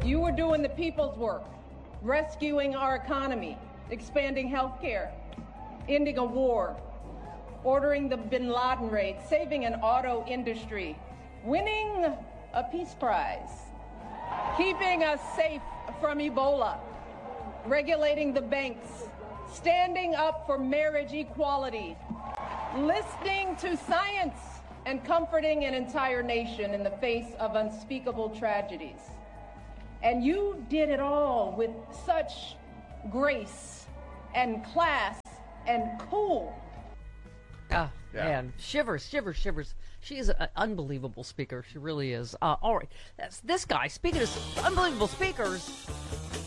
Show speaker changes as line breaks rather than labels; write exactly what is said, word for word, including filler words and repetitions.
You were doing the people's work, rescuing our economy, expanding health care, ending a war, ordering the bin Laden raid, saving an auto industry, winning a peace prize, keeping us safe from Ebola, regulating the banks, standing up for marriage equality, listening to science, and comforting an entire nation in the face of unspeakable tragedies. And you did it all with such grace and class and cool.
Ah,
Yeah.
man, shivers, shivers, shivers. She is an unbelievable speaker. She really is. Uh, all right, that's this guy. Speaking of unbelievable speakers,